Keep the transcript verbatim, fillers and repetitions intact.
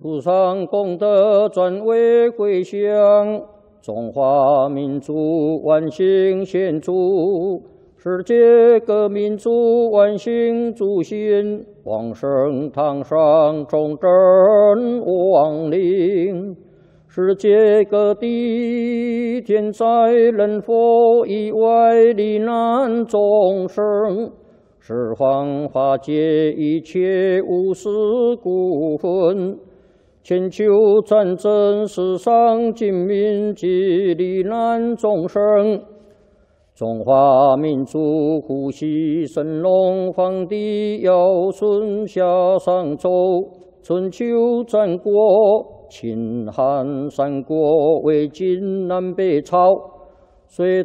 菩萨功德转为回向，中华民族万幸献祝，世界各民族万幸祝新，往生堂上众真亡灵。世界各地天灾人祸意外罹难众生，十方法界一切无私故分，千秋战争世上尽民及罹难众生。中华民族呼吸神龙皇帝尧舜夏商周，春秋战国秦汉三国魏晋南北朝，隋